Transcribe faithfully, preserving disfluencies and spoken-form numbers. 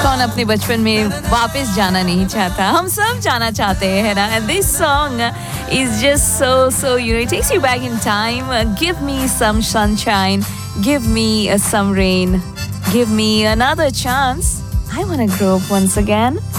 कौन अपने बचपन में वापस जाना नहीं चाहता? हम सब जाना चाहते हैं ना. And this song is just so so you know it takes you back in time. Uh, give me some sunshine, give me uh, some rain, give me another chance. I want to grow up once again.